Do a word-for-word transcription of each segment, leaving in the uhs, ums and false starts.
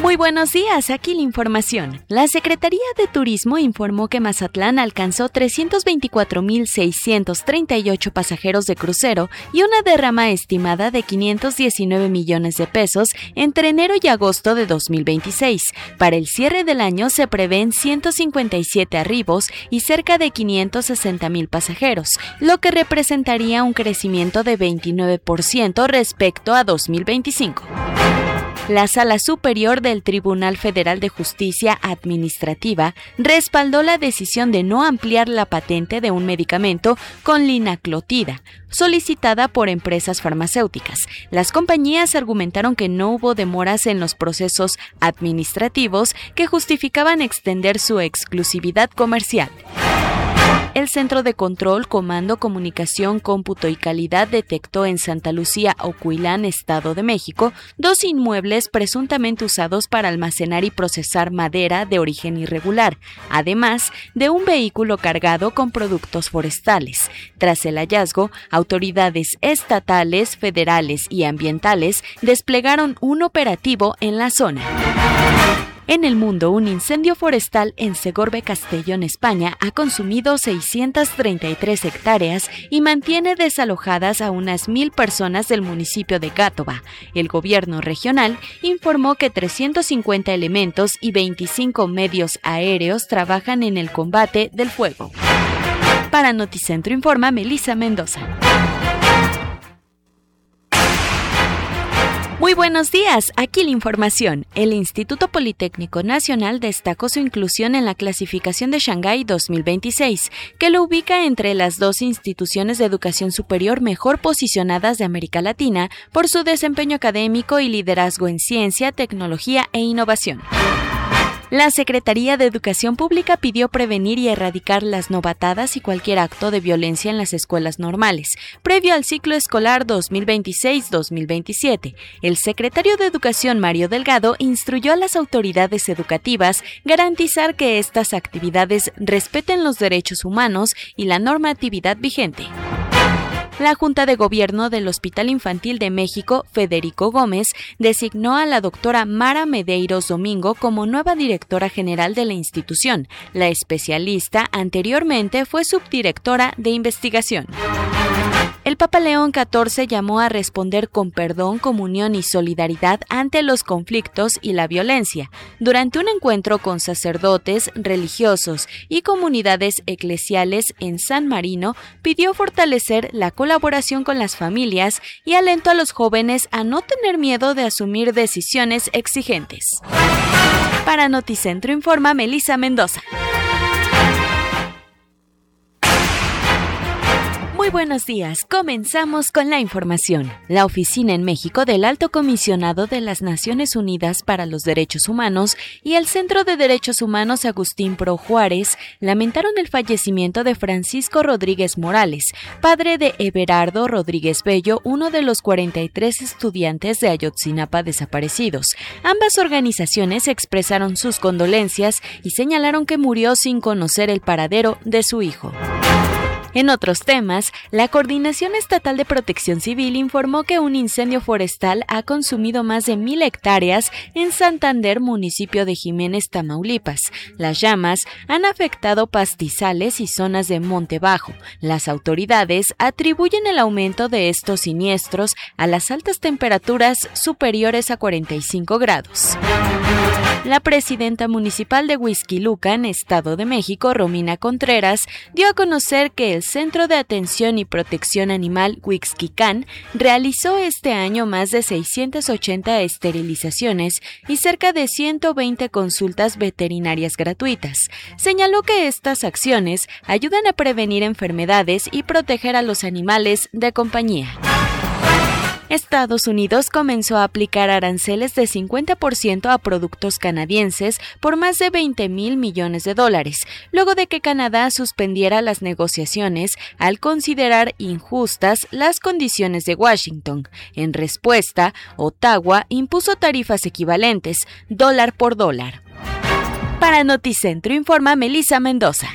Muy buenos días, aquí la información. La Secretaría de Turismo informó que Mazatlán alcanzó trescientos veinticuatro mil seiscientos treinta y ocho pasajeros de crucero y una derrama estimada de quinientos diecinueve millones de pesos entre enero y agosto de dos mil veintiséis. Para el cierre del año se prevén ciento cincuenta y siete arribos y cerca de quinientos sesenta mil pasajeros, lo que representaría un crecimiento de veintinueve por ciento respecto a dos mil veinticinco. La Sala Superior del Tribunal Federal de Justicia Administrativa respaldó la decisión de no ampliar la patente de un medicamento con linaclotida, solicitada por empresas farmacéuticas. Las compañías argumentaron que no hubo demoras en los procesos administrativos que justificaban extender su exclusividad comercial. El Centro de Control, Comando, Comunicación, Cómputo y Calidad detectó en Santa Lucía, Ocuilán, Estado de México, dos inmuebles presuntamente usados para almacenar y procesar madera de origen irregular, además de un vehículo cargado con productos forestales. Tras el hallazgo, autoridades estatales, federales y ambientales desplegaron un operativo en la zona. En el mundo, un incendio forestal en Segorbe Castellón, España, ha consumido seiscientas treinta y tres hectáreas y mantiene desalojadas a unas mil personas del municipio de Gátova. El gobierno regional informó que trescientos cincuenta elementos y veinticinco medios aéreos trabajan en el combate del fuego. Para Noticentro informa Melissa Mendoza. Muy buenos días, aquí la información. El Instituto Politécnico Nacional destacó su inclusión en la clasificación de Shanghái dos mil veintiséis, que lo ubica entre las dos instituciones de educación superior mejor posicionadas de América Latina por su desempeño académico y liderazgo en ciencia, tecnología e innovación. La Secretaría de Educación Pública pidió prevenir y erradicar las novatadas y cualquier acto de violencia en las escuelas normales, previo al ciclo escolar dos mil veintiséis dos mil veintisiete. El secretario de Educación, Mario Delgado, instruyó a las autoridades educativas garantizar que estas actividades respeten los derechos humanos y la normatividad vigente. La Junta de Gobierno del Hospital Infantil de México, Federico Gómez, designó a la doctora Mara Medeiros Domingo como nueva directora general de la institución. La especialista anteriormente fue subdirectora de investigación. El Papa León catorce llamó a responder con perdón, comunión y solidaridad ante los conflictos y la violencia. Durante un encuentro con sacerdotes, religiosos y comunidades eclesiales en San Marino, pidió fortalecer la colaboración con las familias y alentó a los jóvenes a no tener miedo de asumir decisiones exigentes. Para Noticentro informa Melissa Mendoza. Muy buenos días, comenzamos con la información. La oficina en México del Alto Comisionado de las Naciones Unidas para los Derechos Humanos y el Centro de Derechos Humanos Agustín Pro Juárez lamentaron el fallecimiento de Francisco Rodríguez Morales, padre de Everardo Rodríguez Bello, uno de los cuarenta y tres estudiantes de Ayotzinapa desaparecidos. Ambas organizaciones expresaron sus condolencias y señalaron que murió sin conocer el paradero de su hijo. En otros temas, la Coordinación Estatal de Protección Civil informó que un incendio forestal ha consumido más de mil hectáreas en Santander, municipio de Jiménez, Tamaulipas. Las llamas han afectado pastizales y zonas de monte bajo. Las autoridades atribuyen el aumento de estos siniestros a las altas temperaturas superiores a cuarenta y cinco grados. La presidenta municipal de Huixquilucan, Estado de México, Romina Contreras, dio a conocer que el Centro de Atención y Protección Animal Huixquican realizó este año más de seiscientas ochenta esterilizaciones y cerca de ciento veinte consultas veterinarias gratuitas. Señaló que estas acciones ayudan a prevenir enfermedades y proteger a los animales de compañía. Estados Unidos comenzó a aplicar aranceles de cincuenta por ciento a productos canadienses por más de veinte mil millones de dólares, luego de que Canadá suspendiera las negociaciones al considerar injustas las condiciones de Washington. En respuesta, Ottawa impuso tarifas equivalentes, dólar por dólar. Para Noticentro informa Melissa Mendoza.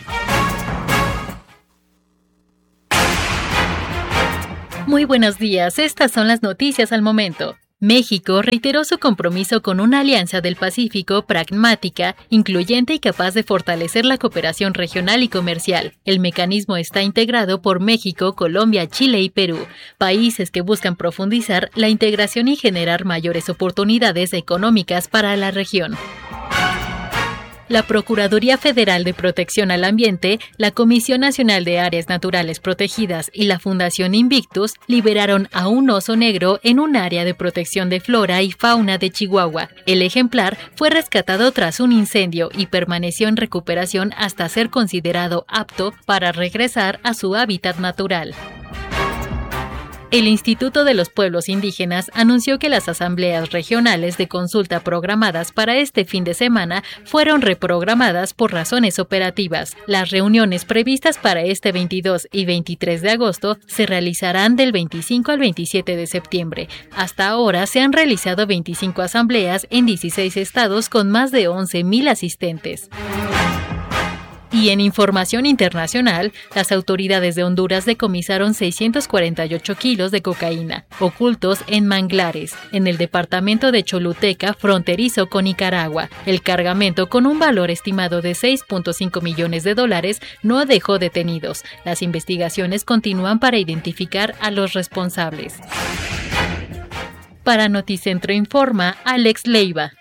Muy buenos días, estas son las noticias al momento. México reiteró su compromiso con una alianza del Pacífico pragmática, incluyente y capaz de fortalecer la cooperación regional y comercial. El mecanismo está integrado por México, Colombia, Chile y Perú, países que buscan profundizar la integración y generar mayores oportunidades económicas para la región. La Procuraduría Federal de Protección al Ambiente, la Comisión Nacional de Áreas Naturales Protegidas y la Fundación Invictus liberaron a un oso negro en un área de protección de flora y fauna de Chihuahua. El ejemplar fue rescatado tras un incendio y permaneció en recuperación hasta ser considerado apto para regresar a su hábitat natural. El Instituto de los Pueblos Indígenas anunció que las asambleas regionales de consulta programadas para este fin de semana fueron reprogramadas por razones operativas. Las reuniones previstas para este veintidós y veintitrés de agosto se realizarán del veinticinco al veintisiete de septiembre. Hasta ahora se han realizado veinticinco asambleas en dieciséis estados con más de once mil asistentes. Y en información internacional, las autoridades de Honduras decomisaron seiscientos cuarenta y ocho kilos de cocaína, ocultos en manglares, en el departamento de Choluteca, fronterizo con Nicaragua. El cargamento, con un valor estimado de seis punto cinco millones de dólares, no dejó detenidos. Las investigaciones continúan para identificar a los responsables. Para Noticentro Informa, Alex Leiva.